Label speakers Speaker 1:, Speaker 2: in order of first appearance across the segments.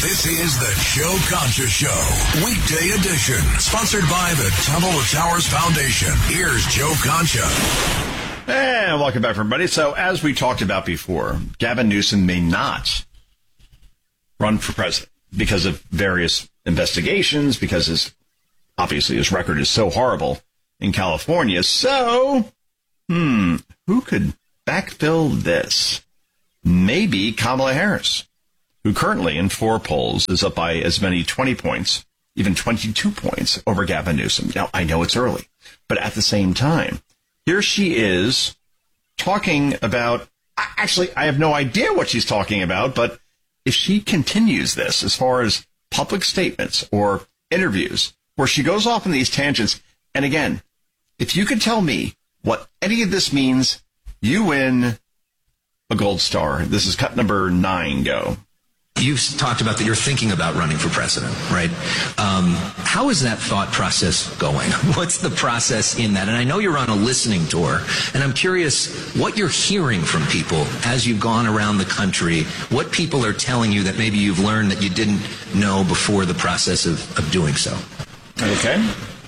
Speaker 1: This is the Joe Concha Show, weekday edition, sponsored by the Tunnel to Towers Foundation. Here's Joe Concha.
Speaker 2: And welcome back, everybody. So, as we talked about before, Gavin Newsom may not run for president because of various investigations, because obviously his record is so horrible in California. So, who could backfill this? Maybe Kamala Harris, who currently in 4 polls is up by as many 20 points, even 22 points over Gavin Newsom. Now, I know it's early, but at the same time, here she is talking about, actually, I have no idea what she's talking about, but if she continues this as far as public statements or interviews where she goes off on these tangents, and again, if you could tell me what any of this means, you win a gold star. This is cut number 9. Go.
Speaker 3: You've talked about that you're thinking about running for president, right? How is that thought process going? What's the process in that? And I know you're on a listening tour, and I'm curious what you're hearing from people as you've gone around the country, what people are telling you that maybe you've learned that you didn't know before the process of doing so.
Speaker 2: Okay.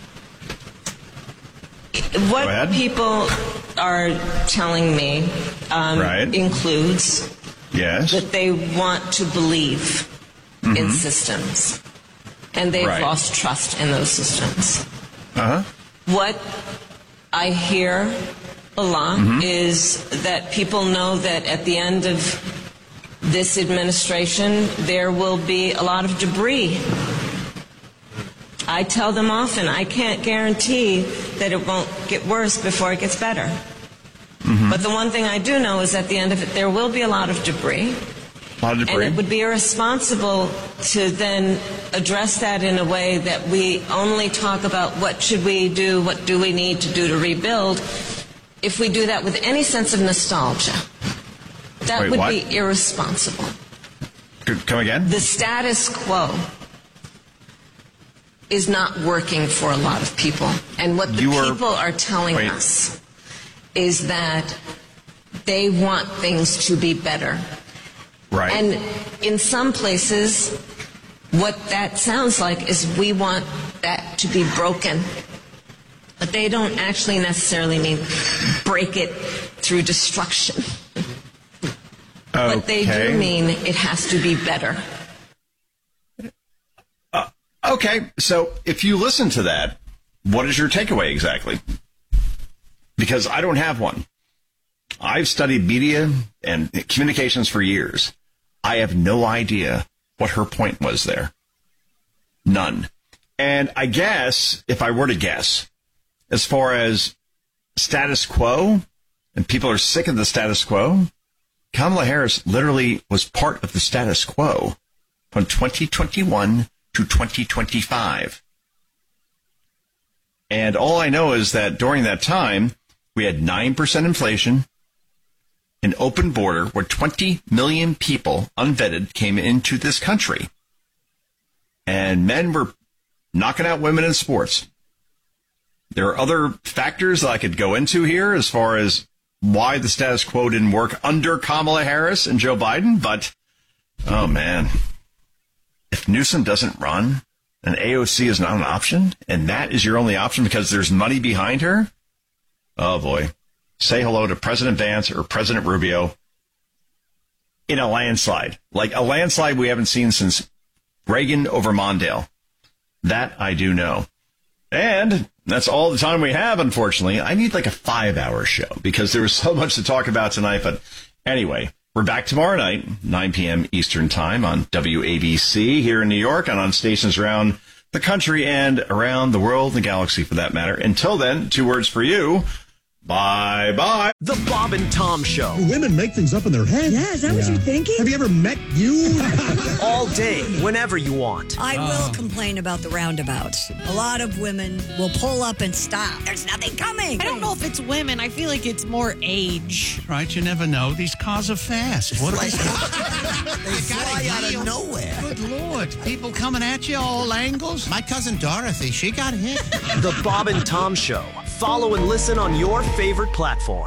Speaker 4: What people are telling me includes that they want to believe in systems, and they've lost trust in those systems. What I hear a lot is that people know that at the end of this administration, there will be a lot of debris. I tell them often, I can't guarantee that it won't get worse before it gets better. But the one thing I do know is at the end of it, there will be a lot of debris. And it would be irresponsible to then address that in a way that we only talk about what should we do, what do we need to do to rebuild. If we do that with any sense of nostalgia, that would be irresponsible.
Speaker 2: Come again?
Speaker 4: The status quo is not working for a lot of people. And what the people are telling us is that they want things to be better.
Speaker 2: Right.
Speaker 4: And in some places, what that sounds like is we want that to be broken. But they don't actually necessarily mean break it through destruction. But they do mean it has to be better.
Speaker 2: Okay, so if you listen to that, what is your takeaway exactly? Because I don't have one. I've studied media and communications for years. I have no idea what her point was there. None. And I guess, if I were to guess, as far as status quo, and people are sick of the status quo, Kamala Harris literally was part of the status quo from 2021 to 2025. And all I know is that during that time, we had 9% inflation, an open border where 20 million people, unvetted, came into this country. And men were knocking out women in sports. There are other factors that I could go into here as far as why the status quo didn't work under Kamala Harris and Joe Biden. But, oh, man, if Newsom doesn't run and AOC is not an option, and that is your only option because there's money behind her, oh, boy. Say hello to President Vance or President Rubio in a landslide. Like a landslide we haven't seen since Reagan over Mondale. That I do know. And that's all the time we have, unfortunately. I need like a 5-hour show because there was so much to talk about tonight. But anyway, we're back tomorrow night, 9 p.m. Eastern time on WABC here in New York and on stations around the country and around the world, the galaxy for that matter. Until then, 2 words for you. Bye-bye.
Speaker 5: The Bob and Tom Show.
Speaker 6: Women make things up in their head.
Speaker 7: Yeah, is that what you're thinking?
Speaker 6: Have you ever met you?
Speaker 5: All day, whenever you want.
Speaker 7: I will complain about the roundabouts. A lot of women will pull up and stop. There's nothing coming.
Speaker 8: I don't know if it's women. I feel like it's more age.
Speaker 9: Right, you never know. These cars are fast. What
Speaker 10: They fly out of nowhere.
Speaker 9: Good Lord. People coming at you all angles.
Speaker 10: My cousin Dorothy, she got hit.
Speaker 5: The Bob and Tom Show. Follow and listen on your favorite platform.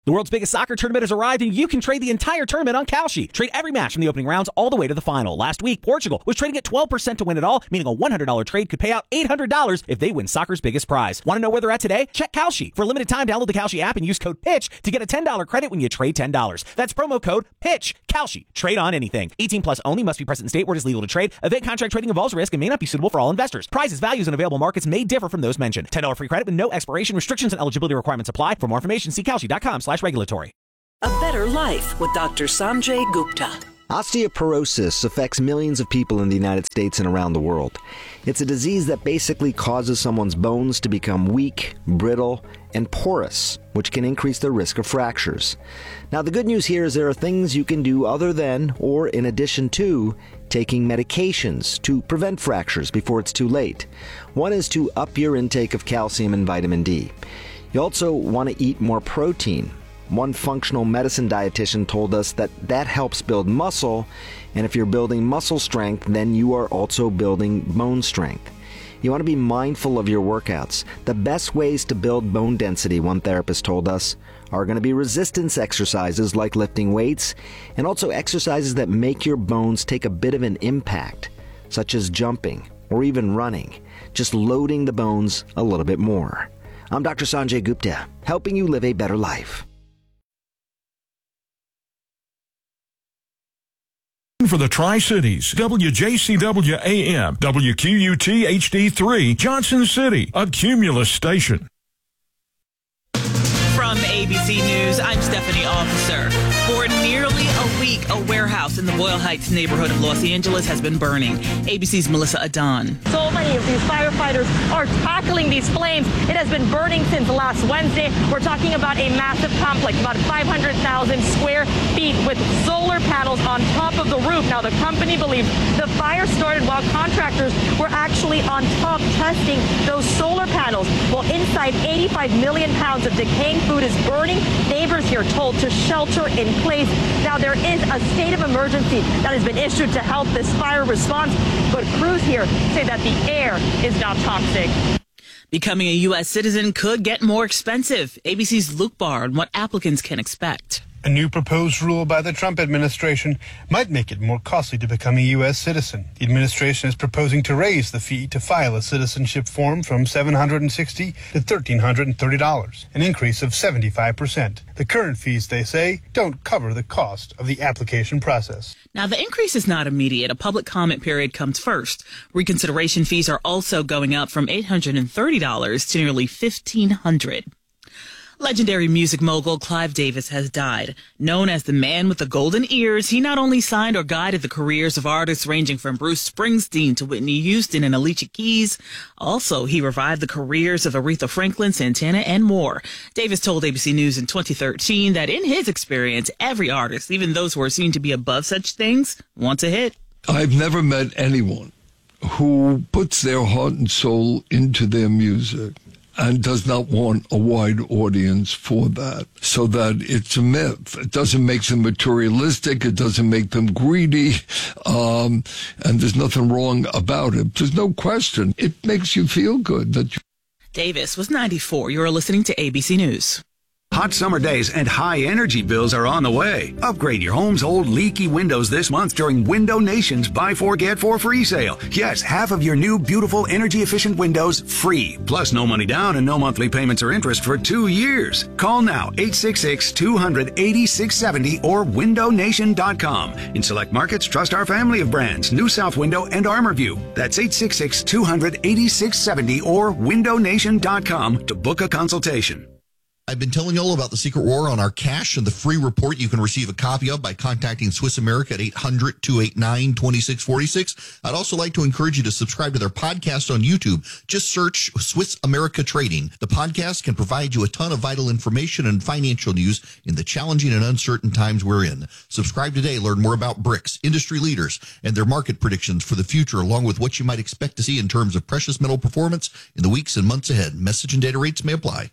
Speaker 11: The world's biggest soccer tournament has arrived, and you can trade the entire tournament on Kalshi. Trade every match from the opening rounds all the way to the final. Last week, Portugal was trading at 12% to win it all, meaning a $100 trade could pay out $800 if they win soccer's biggest prize. Want to know where they're at today? Check Kalshi. For a limited time, download the Kalshi app and use code PITCH to get a $10 credit when you trade $10. That's promo code PITCH. Kalshi. Trade on anything. 18 plus only. Must be present in state where it is legal to trade. Event contract trading involves risk and may not be suitable for all investors. Prizes, values, and available markets may differ from those mentioned. $10 free credit with no expiration. Restrictions and eligibility requirements apply. For more information, see kalshi.com/regulatory.
Speaker 12: A better life with Dr. Sanjay Gupta.
Speaker 13: Osteoporosis affects millions of people in the United States and around the world. It's a disease that basically causes someone's bones to become weak, brittle, and porous, which can increase the risk of fractures. Now, the good news here is there are things you can do other than, or in addition to, taking medications to prevent fractures before it's too late. One is to up your intake of calcium and vitamin D. You also want to eat more protein. One functional medicine dietitian told us that helps build muscle, and if you're building muscle strength, then you are also building bone strength. You want to be mindful of your workouts. The best ways to build bone density, one therapist told us, are going to be resistance exercises like lifting weights, and also exercises that make your bones take a bit of an impact, such as jumping or even running, just loading the bones a little bit more. I'm Dr. Sanjay Gupta, helping you live a better life.
Speaker 14: For the Tri-Cities, WJCW AM, WQUT HD3, Johnson City, a Cumulus station.
Speaker 15: From ABC News, I'm Stephanie Officer. For nearly a week, a warehouse in the Boyle Heights neighborhood of Los Angeles has been burning. ABC's Melissa Adon.
Speaker 16: So many of these firefighters are tackling these flames. It has been burning since last Wednesday. We're talking about a massive complex, about 500,000 square feet with solar panels on top of the roof. Now, the company believes the fire started while contractors were actually on top testing those solar panels. Well, inside 85 million pounds of decaying food is burning. Neighbors here told to shelter in place. Now, there is a state of emergency that has been issued to help this fire response, but crews here say that the air is now toxic.
Speaker 15: Becoming a U.S. citizen could get more expensive. ABC's Luke Barr on what applicants can expect.
Speaker 17: A new proposed rule by the Trump administration might make it more costly to become a U.S. citizen. The administration is proposing to raise the fee to file a citizenship form from $760 to $1,330, an increase of 75%. The current fees, they say, don't cover the cost of the application process.
Speaker 15: Now, the increase is not immediate. A public comment period comes first. Reconsideration fees are also going up from $830 to nearly $1,500. Legendary music mogul Clive Davis has died. Known as the man with the golden ears, he not only signed or guided the careers of artists ranging from Bruce Springsteen to Whitney Houston and Alicia Keys. Also, he revived the careers of Aretha Franklin, Santana, and more. Davis told ABC News in 2013 that in his experience, every artist, even those who are seen to be above such things, wants a hit.
Speaker 18: I've never met anyone who puts their heart and soul into their music and does not want a wide audience for that, so that it's a myth. It doesn't make them materialistic. It doesn't make them greedy. And there's nothing wrong about it. There's no question. It makes you feel good that you...
Speaker 15: Davis was 94. You're listening to ABC News.
Speaker 19: Hot summer days and high energy bills are on the way. Upgrade your home's old leaky windows this month during Window Nation's Buy 4 Get 4 free sale. Yes, half of your new beautiful energy efficient windows free. Plus no money down and no monthly payments or interest for 2 years. Call now 866-200-8670 or windownation.com. In select markets, trust our family of brands, New South Window and ArmorView. That's 866-200-8670 or windownation.com to book a consultation.
Speaker 20: I've been telling you all about the Secret War on our cash and the free report you can receive a copy of by contacting Swiss America at 800-289-2646. I'd also like to encourage you to subscribe to their podcast on YouTube. Just search Swiss America Trading. The podcast can provide you a ton of vital information and financial news in the challenging and uncertain times we're in. Subscribe today. Learn more about BRICS, industry leaders, and their market predictions for the future, along with what you might expect to see in terms of precious metal performance in the weeks and months ahead. Message and data rates may apply.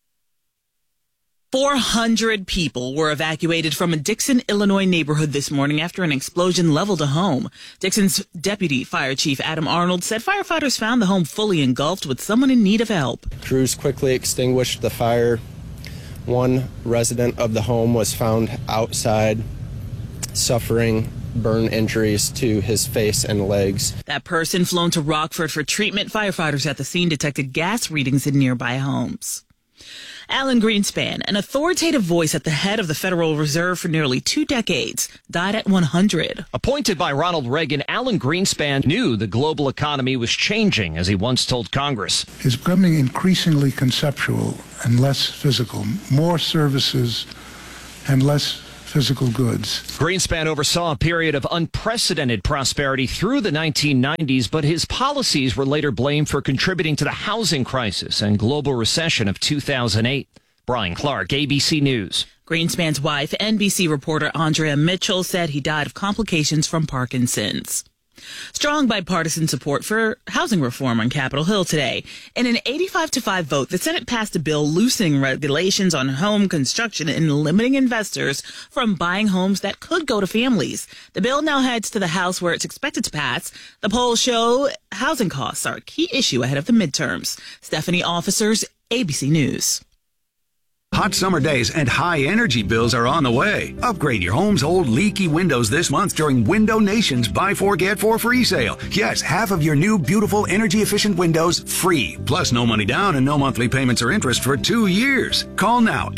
Speaker 15: 400 people were evacuated from a Dixon, Illinois neighborhood this morning after an explosion leveled a home. Dixon's Deputy Fire Chief Adam Arnold said firefighters found the home fully engulfed with someone in need of help.
Speaker 21: Crews quickly extinguished the fire. One resident of the home was found outside, suffering burn injuries to his face and legs.
Speaker 15: That person flown to Rockford for treatment. Firefighters at the scene detected gas readings in nearby homes. Alan Greenspan, an authoritative voice at the head of the Federal Reserve for nearly 2 decades, died at 100.
Speaker 22: Appointed by Ronald Reagan, Alan Greenspan knew the global economy was changing, as he once told Congress.
Speaker 23: It's becoming increasingly conceptual and less physical, more services and less physical goods.
Speaker 22: Greenspan oversaw a period of unprecedented prosperity through the 1990s, but his policies were later blamed for contributing to the housing crisis and global recession of 2008. Brian Clark, ABC News.
Speaker 15: Greenspan's wife, NBC reporter Andrea Mitchell, said he died of complications from Parkinson's. Strong bipartisan support for housing reform on Capitol Hill today. In an 85-5 vote, the Senate passed a bill loosening regulations on home construction and limiting investors from buying homes that could go to families. The bill now heads to the House, where it's expected to pass. The polls show housing costs are a key issue ahead of the midterms. Stephanie Officers, ABC News.
Speaker 19: Hot summer days and high energy bills are on the way. Upgrade your home's old leaky windows this month during Window Nation's Buy 4 Get 4 free sale. Yes, half of your new beautiful energy efficient windows free. Plus no money down and no monthly payments or interest for 2 years. Call now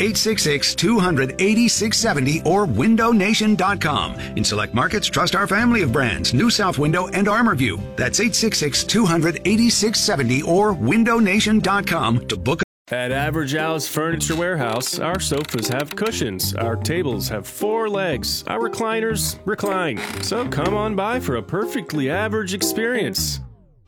Speaker 19: 866-200-8670 or windownation.com. In select markets, trust our family of brands, New South Window and ArmorView. That's 866-200-8670 or windownation.com to book.
Speaker 24: At Average Al's Furniture Warehouse, our sofas have cushions, our tables have 4 legs, our recliners recline. So come on by for a perfectly average experience.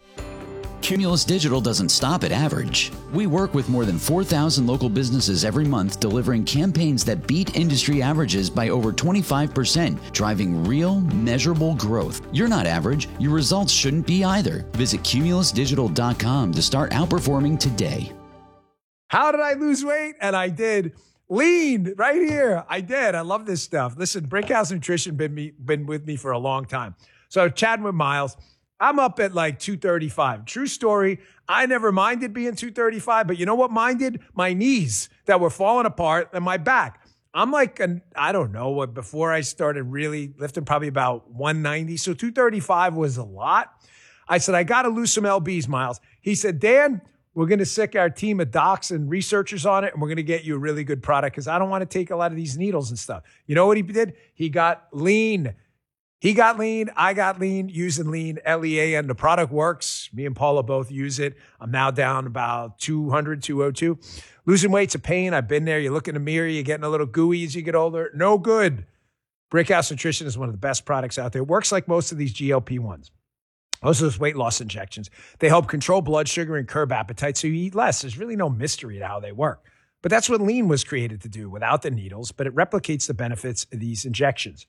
Speaker 25: Cumulus Digital doesn't stop at average. We work with more than 4,000 local businesses every month, delivering campaigns that beat industry averages by over 25%, driving real, measurable growth. You're not average. Your results shouldn't be either. Visit cumulusdigital.com to start outperforming today.
Speaker 26: How did I lose weight? And I did. Lean right here. I did. I love this stuff. Listen, Brickhouse Nutrition been with me for a long time. So chatting with Miles, I'm up at like 235. True story. I never minded being 235, but you know what minded? My knees that were falling apart and my back. I'm like, I don't know what, before I started really lifting, probably about 190. So 235 was a lot. I said, I got to lose some LBs, Miles. He said, Dan, we're going to sick our team of docs and researchers on it, and we're going to get you a really good product because I don't want to take a lot of these needles and stuff. You know what he did? He got lean. He got lean. I got lean, using lean, L-E-A-N. The product works. Me and Paula both use it. I'm now down about 200, 202. Losing weight's a pain. I've been there. You look in the mirror, you're getting a little gooey as you get older. No good. Brickhouse Nutrition is one of the best products out there. It works like most of these GLP-1s. Most of those weight loss injections, they help control blood sugar and curb appetite so you eat less. There's really no mystery to how they work. But that's what lean was created to do without the needles, but it replicates the benefits of these injections.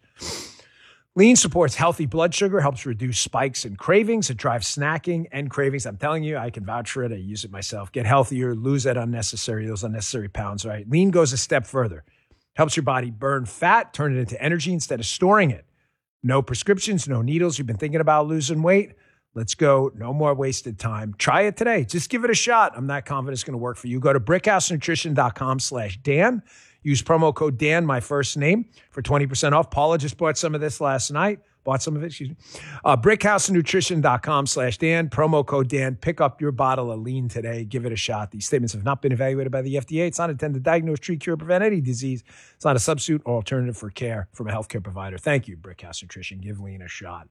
Speaker 26: Lean supports healthy blood sugar, helps reduce spikes and cravings. It drives snacking and cravings. I'm telling you, I can vouch for it. I use it myself. Get healthier, lose those unnecessary pounds, right? Lean goes a step further. Helps your body burn fat, turn it into energy instead of storing it. No prescriptions, no needles. You've been thinking about losing weight? Let's go. No more wasted time. Try it today. Just give it a shot. I'm not confident it's going to work for you. Go to brickhousenutrition.com/Dan. Use promo code Dan, my first name, for 20% off. Paula just bought some of this last night. brickhousenutrition.com/Dan. Promo code Dan. Pick up your bottle of lean today. Give it a shot. These statements have not been evaluated by the FDA. It's not intended to diagnose, treat, cure, prevent any disease. It's not a substitute or alternative for care from a healthcare provider. Thank you, Brickhouse Nutrition. Give lean a shot.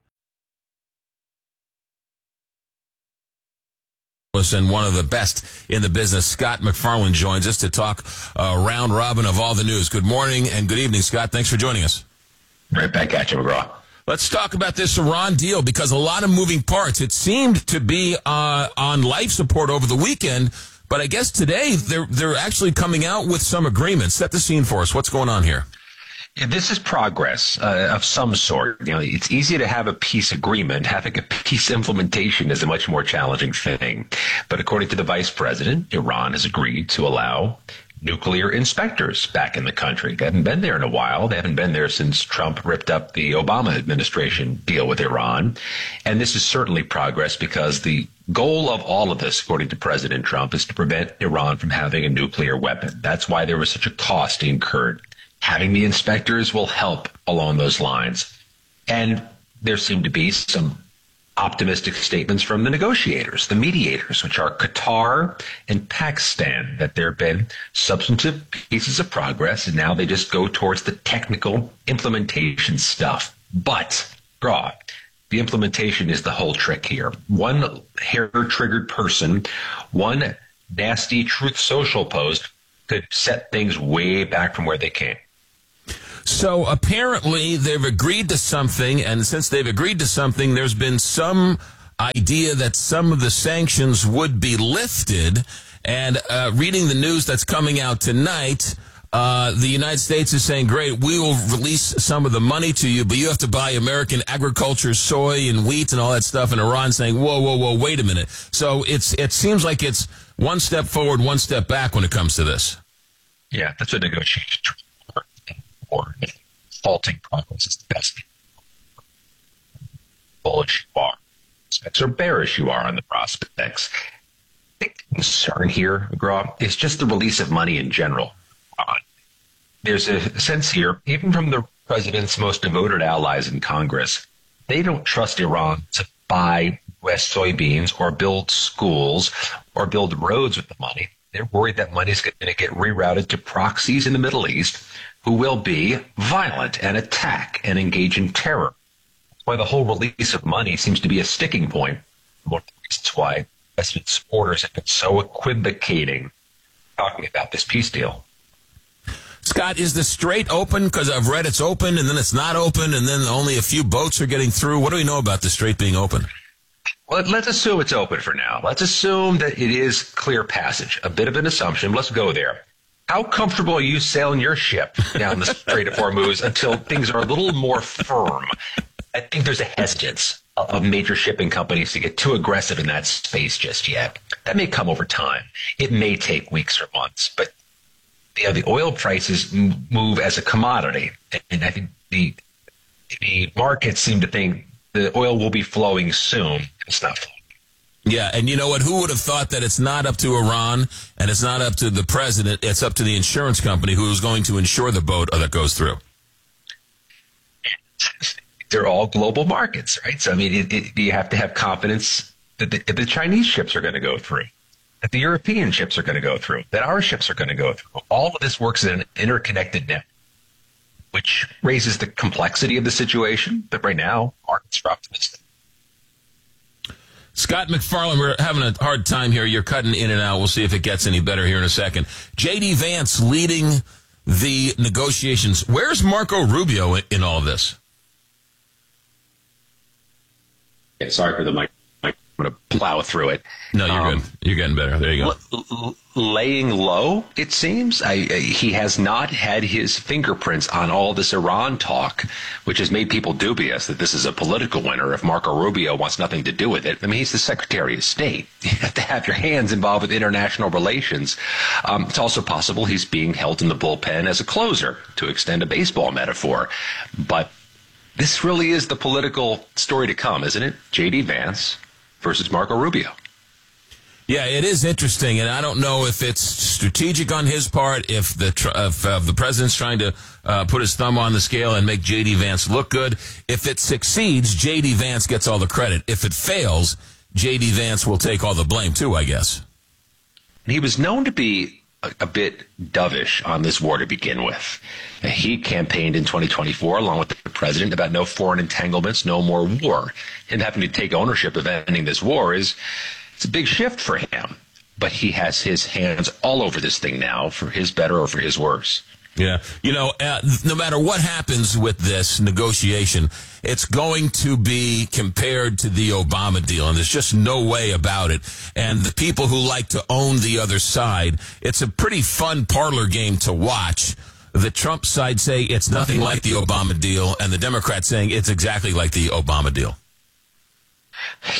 Speaker 27: And one of the best in the business, Scott McFarland, joins us to talk round robin of all the news. Good morning and good evening, Scott. Thanks for joining us.
Speaker 28: Right back at you, McGraw.
Speaker 27: Let's talk about this Iran deal because a lot of moving parts. It seemed to be on life support over the weekend, but I guess today they're actually coming out with some agreements. Set the scene for us. What's going on here?
Speaker 28: Yeah, this is progress of some sort. You know, it's easy to have a peace agreement. Having a peace implementation is a much more challenging thing. But according to the vice president, Iran has agreed to allow nuclear inspectors back in the country. They haven't been there in a while. They haven't been there since Trump ripped up the Obama administration deal with Iran. And this is certainly progress because the goal of all of this, according to President Trump, is to prevent Iran from having a nuclear weapon. That's why there was such a cost incurred. Having the inspectors will help along those lines. And there seem to be some optimistic statements from the negotiators, the mediators, which are Qatar and Pakistan, that there have been substantive pieces of progress, and now they just go towards the technical implementation stuff. But, the implementation is the whole trick here. One hair-triggered person, one nasty Truth Social post could set things way back from where they came.
Speaker 27: So apparently they've agreed to something, and since they've agreed to something, there's been some idea that some of the sanctions would be lifted. And reading the news that's coming out tonight, the United States is saying, great, we will release some of the money to you, but you have to buy American agriculture, soy and wheat and all that stuff. And Iran saying, whoa, wait a minute. So it seems like it's one step forward, one step back when it comes to this.
Speaker 28: Yeah, that's what negotiations or halting progress is the best. Bullish you are, or bearish you are on the prospects. I think the concern here, McGraw, is just the release of money in general. There's a sense here, even from the president's most devoted allies in Congress, they don't trust Iran to buy U.S. soybeans or build schools or build roads with the money. They're worried that money is going to get rerouted to proxies in the Middle East who will be violent and attack and engage in terror. That's why the whole release of money seems to be a sticking point. One of the reasons why President supporters have been so equivocating talking about this peace deal.
Speaker 27: Scott, is the strait open? Because I've read it's open, and then it's not open, and then only a few boats are getting through. What do we know about the strait being open?
Speaker 28: Well, let's assume it's open for now. Let's assume that it is clear passage. A bit of an assumption. Let's go there. How comfortable are you sailing your ship down the Strait of Hormuz until things are a little more firm? I think there's a hesitance of major shipping companies to get too aggressive in that space just yet. That may come over time. It may take weeks or months, but the oil prices move as a commodity, and I think the markets seem to think the oil will be flowing soon. It's not flowing.
Speaker 27: Yeah, and you know what? Who would have thought that it's not up to Iran and it's not up to the president, it's up to the insurance company who is going to insure the boat that goes through?
Speaker 28: They're all global markets, right? So, I mean, you have to have confidence that the Chinese ships are going to go through, that the European ships are going to go through, that our ships are going to go through. All of this works in an interconnected net, which raises the complexity of the situation. But right now, markets are optimistic.
Speaker 27: Scott McFarlane, we're having a hard time here. You're cutting in and out. We'll see if it gets any better here in a second. J.D. Vance leading the negotiations. Where's Marco Rubio in all of this?
Speaker 28: Yeah, sorry for the mic. I'm going to plow through it.
Speaker 27: No, you're good. You're getting better. There you go.
Speaker 28: Laying low, it seems. He has not had his fingerprints on all this Iran talk, which has made people dubious that this is a political winner if Marco Rubio wants nothing to do with it. I mean, he's the Secretary of State. You have to have your hands involved with international relations. It's also possible he's being held in the bullpen as a closer, to extend a baseball metaphor. But this really is the political story to come, isn't it? J.D. Vance versus Marco Rubio.
Speaker 27: Yeah, it is interesting, and I don't know if it's strategic on his part, if the president's trying to put his thumb on the scale and make J.D. Vance look good. If it succeeds, J.D. Vance gets all the credit. If it fails, J.D. Vance will take all the blame, too, I guess.
Speaker 28: He was known to be a bit dovish on this war to begin with. He campaigned in 2024, along with the president, about no foreign entanglements, no more war. Him having to take ownership of ending this war it's a big shift for him. But he has his hands all over this thing now, for his better or for his worse.
Speaker 27: Yeah. You know, no matter what happens with this negotiation, it's going to be compared to the Obama deal, and there's just no way about it. And the people who like to own the other side, it's a pretty fun parlor game to watch. The Trump side say it's nothing like the Obama deal, and the Democrats saying it's exactly like the Obama deal.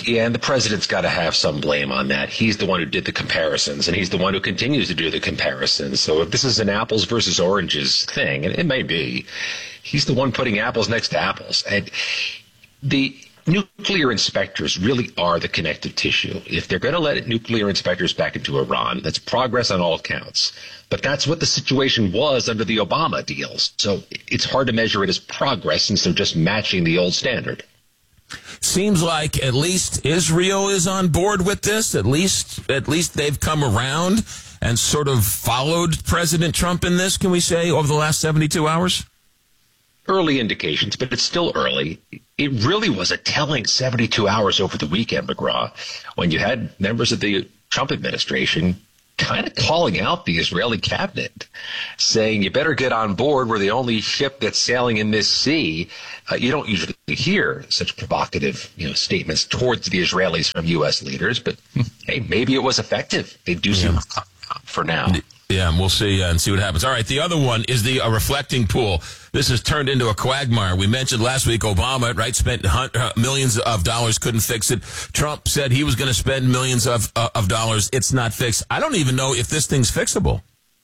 Speaker 28: Yeah, and the president's got to have some blame on that. He's the one who did the comparisons, and he's the one who continues to do the comparisons. So if this is an apples versus oranges thing, and it may be, he's the one putting apples next to apples. And the nuclear inspectors really are the connective tissue. If they're going to let nuclear inspectors back into Iran, that's progress on all counts. But that's what the situation was under the Obama deals. So it's hard to measure it as progress since they're just matching the old standard.
Speaker 27: Seems like at least Israel is on board with this. At least they've come around and sort of followed President Trump in this, can we say, over the last 72 hours?
Speaker 28: Early indications, but it's still early. It really was a telling 72 hours over the weekend, McGraw, when you had members of the Trump administration kind of calling out the Israeli cabinet, saying, you better get on board. We're the only ship that's sailing in this sea. You don't usually hear such provocative, statements towards the Israelis from U.S. leaders, but hey, maybe it was effective. They do seem for now.
Speaker 27: Yeah, and we'll see and see what happens. All right, the other one is the reflecting pool. This has turned into a quagmire. We mentioned last week Obama, right, spent millions of dollars, couldn't fix it. Trump said he was going to spend millions of dollars. It's not fixed. I don't even know if this thing's fixable.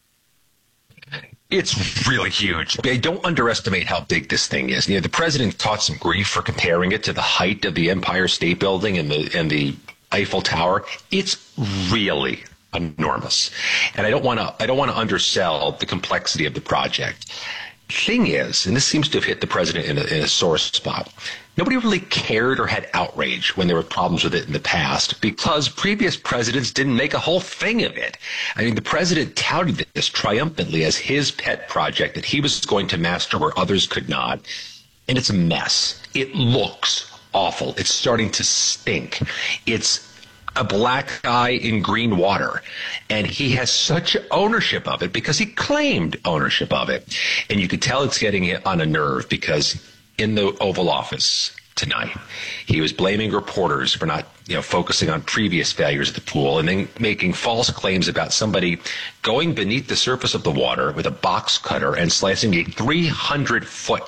Speaker 28: It's really huge. Don't underestimate how big this thing is. The president caught some grief for comparing it to the height of the Empire State Building and the Eiffel Tower. It's really enormous. And I don't want to undersell the complexity of the project. Thing is, and this seems to have hit the president in a sore spot, nobody really cared or had outrage when there were problems with it in the past because previous presidents didn't make a whole thing of it. I mean, the president touted this triumphantly as his pet project that he was going to master where others could not. And it's a mess. It looks awful. It's starting to stink. It's a black guy in green water, and he has such ownership of it because he claimed ownership of it. And you could tell it's getting on a nerve because in the Oval Office tonight, he was blaming reporters for not, focusing on previous failures of the pool and then making false claims about somebody going beneath the surface of the water with a box cutter and slicing a 300-foot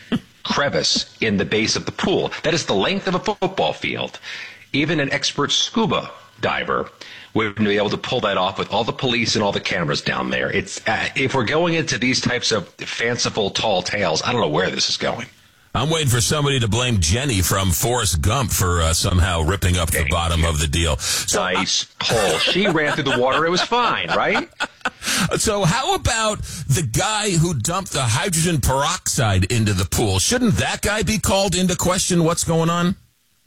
Speaker 28: crevice in the base of the pool. That is the length of a football field. Even an expert scuba diver wouldn't be able to pull that off with all the police and all the cameras down there. It's if we're going into these types of fanciful tall tales, I don't know where this is going.
Speaker 27: I'm waiting for somebody to blame Jenny from Forrest Gump for somehow ripping up the bottom of the deal. So,
Speaker 28: nice pull. She ran through the water. It was fine, right?
Speaker 27: So how about the guy who dumped the hydrogen peroxide into the pool? Shouldn't that guy be called into question what's going on?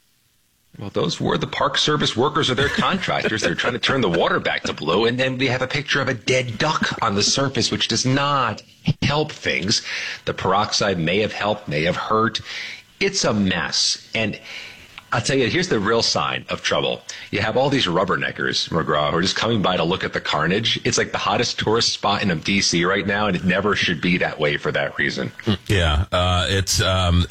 Speaker 28: Well, those were the Park Service workers or their contractors. They're trying to turn the water back to blue, and then we have a picture of a dead duck on the surface, which does not help things. The peroxide may have helped, may have hurt. It's a mess. And I'll tell you, here's the real sign of trouble. You have all these rubberneckers, McGraw, who are just coming by to look at the carnage. It's like the hottest tourist spot in D.C. right now, and it never should be that way for that reason.
Speaker 27: Yeah, it's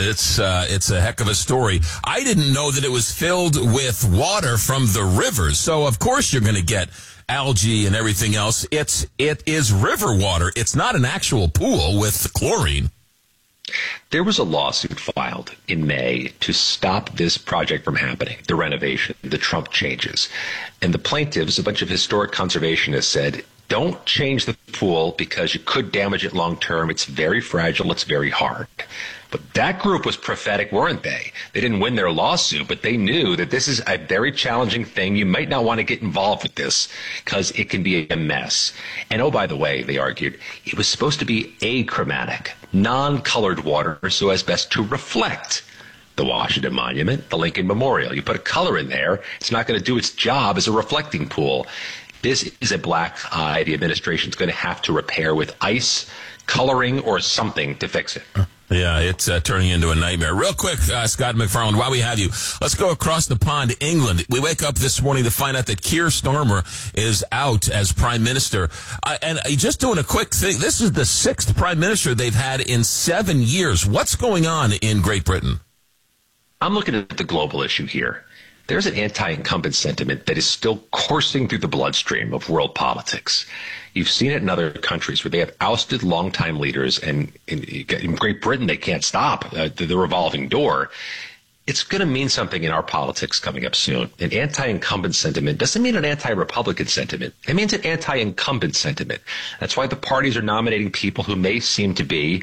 Speaker 27: a heck of a story. I didn't know that it was filled with water from the rivers. So of course you're going to get algae and everything else. It is river water. It's not an actual pool with chlorine.
Speaker 28: There was a lawsuit filed in May to stop this project from happening, the renovation, the Trump changes. And the plaintiffs, a bunch of historic conservationists, said, don't change the pool because you could damage it long term. It's very fragile. It's very hard. But that group was prophetic, weren't they? They didn't win their lawsuit, but they knew that this is a very challenging thing. You might not want to get involved with this because it can be a mess. And oh, by the way, they argued, it was supposed to be achromatic, non-colored water so as best to reflect the Washington Monument, the Lincoln Memorial. You put a color in there, it's not going to do its job as a reflecting pool. This is a black eye the administration's going to have to repair with ice, coloring, or something to fix it.
Speaker 27: Yeah, it's turning into a nightmare. Real quick, Scott McFarland, while we have you, let's go across the pond to England. We wake up this morning to find out that Keir Starmer is out as prime minister. And just doing a quick thing, this is the 6th prime minister they've had in 7 years. What's going on in Great Britain?
Speaker 28: I'm looking at the global issue here. There's an anti-incumbent sentiment that is still coursing through the bloodstream of world politics. You've seen it in other countries where they have ousted longtime leaders, and in Great Britain, they can't stop the revolving door. it's going to mean something in our politics coming up soon. An anti-incumbent sentiment doesn't mean an anti-Republican sentiment. It means an anti-incumbent sentiment. That's why the parties are nominating people who may seem to be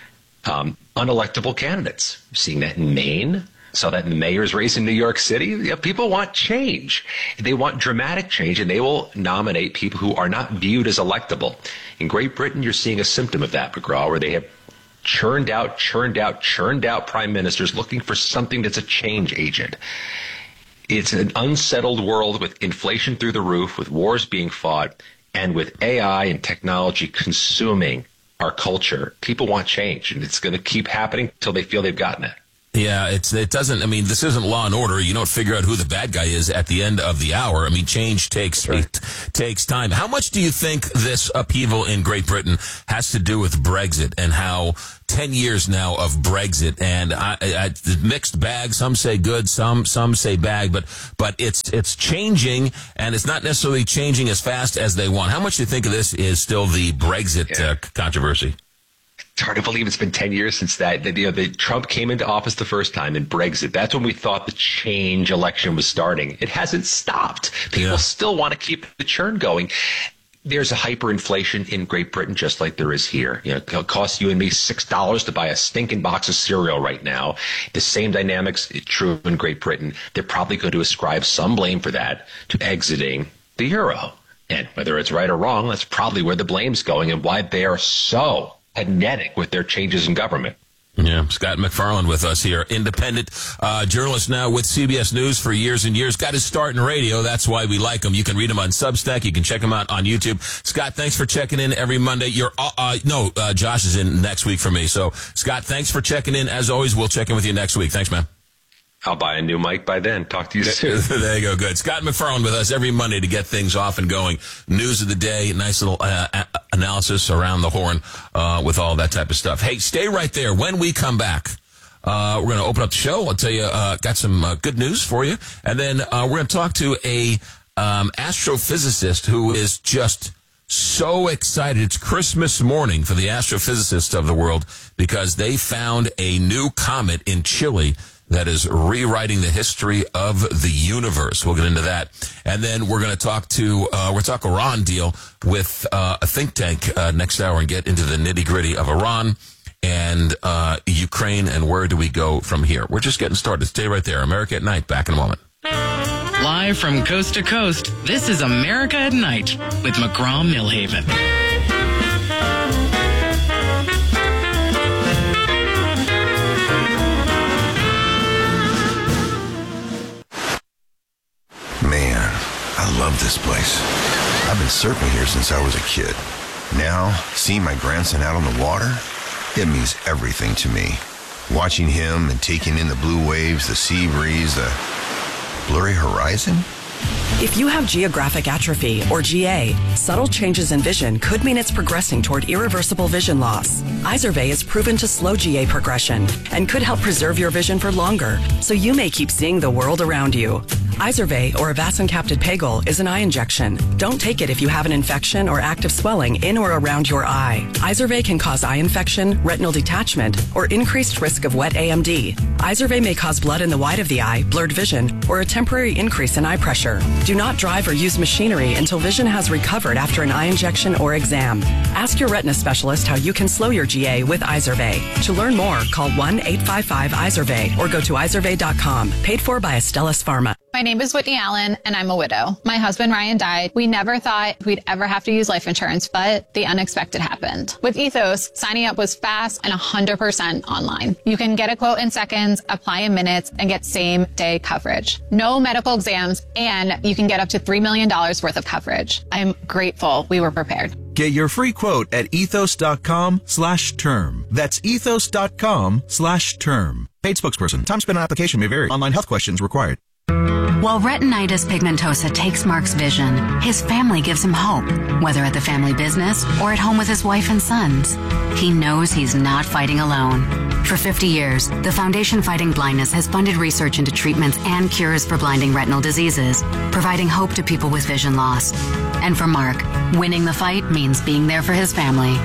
Speaker 28: unelectable candidates. We're seeing that in Maine. Saw that in the mayor's race in New York City. Yeah, people want change. They want dramatic change, and they will nominate people who are not viewed as electable. In Great Britain, you're seeing a symptom of that, McGraw, where they have churned out prime ministers looking for something that's a change agent. It's an unsettled world with inflation through the roof, with wars being fought, and with AI and technology consuming our culture. People want change, and it's going to keep happening until they feel they've gotten it.
Speaker 27: Yeah, it doesn't, I mean, this isn't Law and Order. You don't figure out who the bad guy is at the end of the hour. I mean, change takes time. How much do you think this upheaval in Great Britain has to do with Brexit and how 10 years now of Brexit and mixed bag, some say good, some say bad, but it's changing and it's not necessarily changing as fast as they want. How much do you think of this is still the Brexit controversy?
Speaker 28: It's hard to believe it's been 10 years since that. Trump came into office the first time in Brexit. That's when we thought the change election was starting. It hasn't stopped. People still want to keep the churn going. There's a hyperinflation in Great Britain, just like there is here. You know, it'll cost you and me $6 to buy a stinking box of cereal right now. The same dynamics is true in Great Britain. They're probably going to ascribe some blame for that to exiting the euro. And whether it's right or wrong, that's probably where the blame's going and why they are so kinetic with their changes in government.
Speaker 27: Yeah, Scott McFarland with us here, independent journalist now with CBS News for years and years. Got his start in radio. That's why we like him. You can read him on Substack. You can check him out on YouTube. Scott, thanks for checking in every Monday. Josh is in next week for me. So, Scott, thanks for checking in. As always, we'll check in with you next week. Thanks, man.
Speaker 28: I'll buy a new mic by then. Talk to you soon.
Speaker 27: There you go. Good. Scott McFarland with us every Monday to get things off and going. News of the day, nice little analysis around the horn with all that type of stuff. Hey, stay right there. When we come back, we're going to open up the show. I'll tell you, got some good news for you. And then we're going to talk to a astrophysicist who is just so excited. It's Christmas morning for the astrophysicists of the world because they found a new comet in Chile that is rewriting the history of the universe. We'll get into that. And then we're going to talk Iran deal with a think tank next hour and get into the nitty-gritty of Iran and Ukraine and where do we go from here. We're just getting started. Stay right there. America at Night. Back in a moment.
Speaker 1: Live from coast to coast, this is America at Night with McGraw-Milhaven.
Speaker 2: Man, I love this place. I've been surfing here since I was a kid. Now, seeing my grandson out on the water, it means everything to me. Watching him and taking in the blue waves, the sea breeze, the blurry horizon.
Speaker 3: If you have geographic atrophy, or GA, subtle changes in vision could mean it's progressing toward irreversible vision loss. Izervay is proven to slow GA progression and could help preserve your vision for longer, so you may keep seeing the world around you. Izervay, or avacincaptad pegol, is an eye injection. Don't take it if you have an infection or active swelling in or around your eye. Izervay can cause eye infection, retinal detachment, or increased risk of wet AMD. Izervay may cause blood in the white of the eye, blurred vision, or a temporary increase in eye pressure. Do not drive or use machinery until vision has recovered after an eye injection or exam. Ask your retina specialist how you can slow your GA with Izervay. To learn more, call 1-855-IZERVAY or go to izervay.com. Paid for by Astellas Pharma.
Speaker 4: My name is Whitney Allen, and I'm a widow. My husband, Ryan, died. We never thought we'd ever have to use life insurance, but the unexpected happened. With Ethos, signing up was fast and 100% online. You can get a quote in seconds, apply in minutes, and get same-day coverage. No medical exams, and you can get up to $3 million worth of coverage. I'm grateful we were prepared.
Speaker 6: Get your free quote at ethos.com/term. That's ethos.com/term. Paid spokesperson. Time spent on application may vary. Online health questions required.
Speaker 7: While retinitis pigmentosa takes Mark's vision, his family gives him hope, whether at the family business or at home with his wife and sons. He knows he's not fighting alone. For 50 years, the Foundation Fighting Blindness has funded research into treatments and cures for blinding retinal diseases, providing hope to people with vision loss. And for Mark, winning the fight means being there for his family.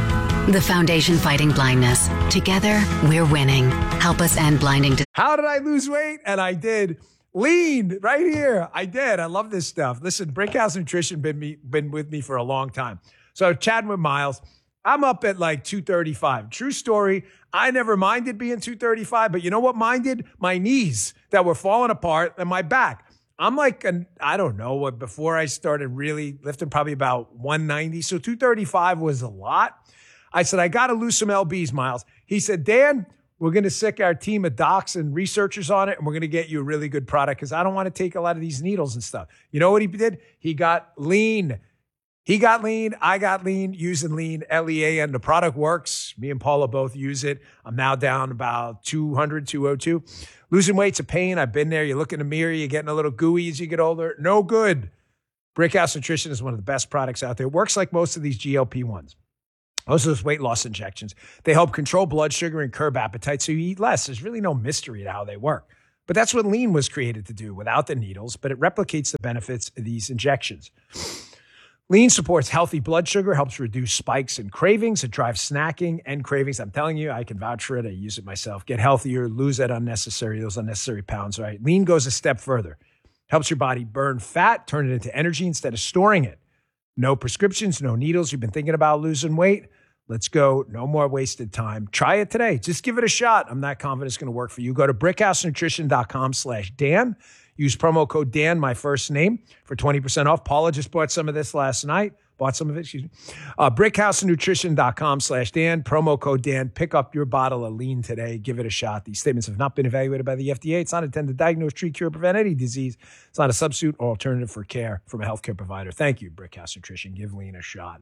Speaker 7: The Foundation Fighting Blindness. Together, we're winning. Help us end blinding.
Speaker 26: How did I lose weight? And I did. Lean right here. I did. I love this stuff. Listen, Brickhouse Nutrition been with me for a long time. So chatting with Miles, I'm up at like 235. True story. I never minded being 235, but you know what minded? My knees that were falling apart and my back. I'm like, I don't know what, before I started really lifting, probably about 190. So 235 was a lot. I said, I got to lose some LBs, Miles. He said, Dan, we're going to sick our team of docs and researchers on it, and we're going to get you a really good product because I don't want to take a lot of these needles and stuff. You know what he did? He got lean. He got lean. I got lean, using lean, L-E-A-N. The product works. Me and Paula both use it. I'm now down about 200, 202. Losing weight's a pain. I've been there. You look in the mirror, you're getting a little gooey as you get older. No good. Brickhouse Nutrition is one of the best products out there. It works like most of these GLP-1s. Most of those weight loss injections. They help control blood sugar and curb appetite so you eat less. There's really no mystery to how they work. But that's what lean was created to do without the needles, but it replicates the benefits of these injections. Lean supports healthy blood sugar, helps reduce spikes and cravings. It drives snacking and cravings. I'm telling you, I can vouch for it. I use it myself. Get healthier, lose those unnecessary pounds, right? Lean goes a step further. Helps your body burn fat, turn it into energy instead of storing it. No prescriptions, no needles. You've been thinking about losing weight? Let's go. No more wasted time. Try it today. Just give it a shot. I'm not confident it's going to work for you. Go to brickhousenutrition.com/Dan. Use promo code Dan, my first name, for 20% off. Paula just bought some of this last night. Brickhousenutrition.com/Dan. Promo code Dan. Pick up your bottle of lean today. Give it a shot. These statements have not been evaluated by the FDA. It's not intended to diagnose, treat, cure, prevent any disease. It's not a substitute or alternative for care from a healthcare provider. Thank you, Brickhouse Nutrition. Give lean a shot.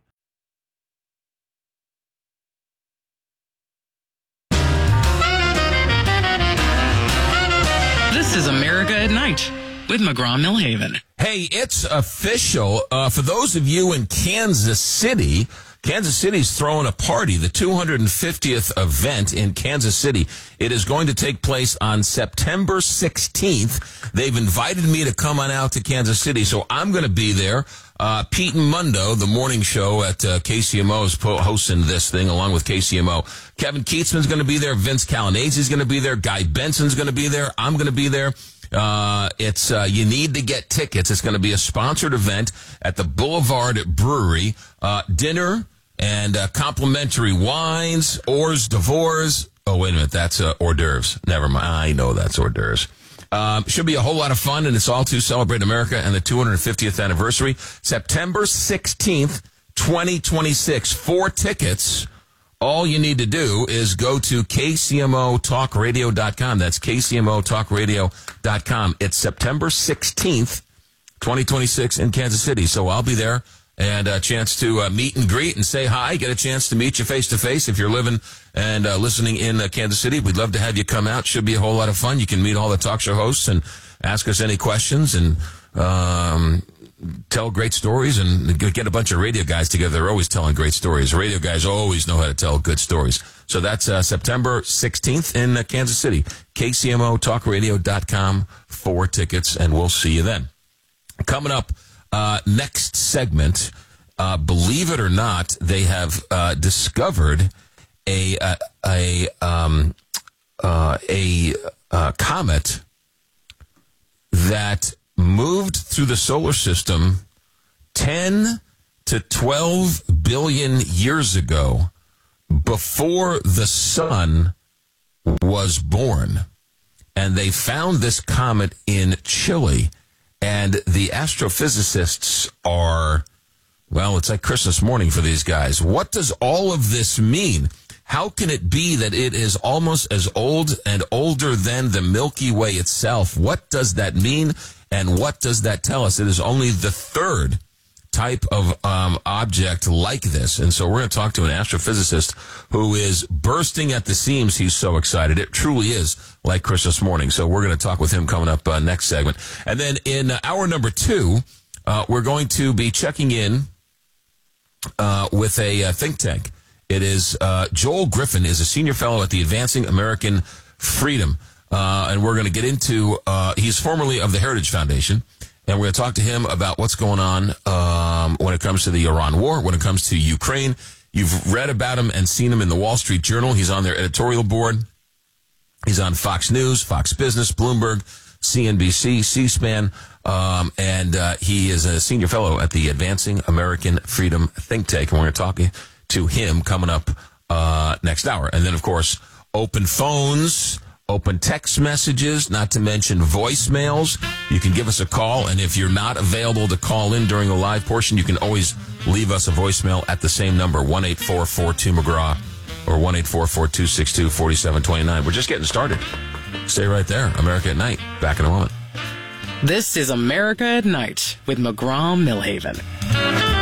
Speaker 1: This is America at Night with McGraw-Millhaven.
Speaker 27: Hey, it's official. For those of you in Kansas City's throwing a party, the 250th event in Kansas City. It is going to take place on September 16th. They've invited me to come on out to Kansas City, so I'm going to be there. Pete and Mundo, the morning show at KCMO, is hosting this thing along with KCMO. Kevin Keatsman's going to be there. Vince Calanese going to be there. Guy Benson's going to be there. I'm going to be there. You need to get tickets. It's going to be a sponsored event at the Boulevard Brewery. Dinner and complimentary wines, hors d'oeuvres. Oh, wait a minute. That's hors d'oeuvres. Never mind. I know that's hors d'oeuvres. Should be a whole lot of fun, and it's all to celebrate America and the 250th anniversary. September 16th, 2026. 4 tickets. All you need to do is go to KCMOTalkRadio.com. That's KCMOTalkRadio.com. It's September 16th, 2026 in Kansas City. So I'll be there, and a chance to meet and greet and say hi, get a chance to meet you face-to-face if you're living and listening in Kansas City. We'd love to have you come out. Should be a whole lot of fun. You can meet all the talk show hosts and ask us any questions and tell great stories and get a bunch of radio guys together. They're always telling great stories. Radio guys always know how to tell good stories. So that's September 16th in Kansas City. KCMOTalkRadio.com for tickets, and we'll see you then. Coming up, next segment, believe it or not, they have discovered a comet that moved through the solar system 10 to 12 billion years ago, before the sun was born. And they found this comet in Chile. And the astrophysicists are, well, it's like Christmas morning for these guys. What does all of this mean? How can it be that it is almost as old and older than the Milky Way itself? What does that mean, and what does that tell us? It is only the third type of object like this. And so we're going to talk to an astrophysicist who is bursting at the seams. He's so excited. It truly is like Christmas morning. So we're going to talk with him coming up next segment. And then in hour number 2, we're going to be checking in with a think tank. It is Joel Griffin is a senior fellow at the Advancing American Freedom. And we're going to get into, he's formerly of the Heritage Foundation. And we're going to talk to him about what's going on when it comes to the Iran war, when it comes to Ukraine. You've read about him and seen him in the Wall Street Journal. He's on their editorial board. He's on Fox News, Fox Business, Bloomberg, CNBC, C-SPAN, and he is a senior fellow at the Advancing American Freedom think tank. And we're going to talk to him coming up next hour. And then, of course, open phones, open text messages, not to mention voicemails. You can give us a call, and if you're not available to call in during the live portion, you can always leave us a voicemail at the same number, 1-844-2-McGraw, or 1-844-262-4729. We're just getting started. Stay right there. America at Night. Back in a moment.
Speaker 1: This is America at Night with McGraw Millhaven.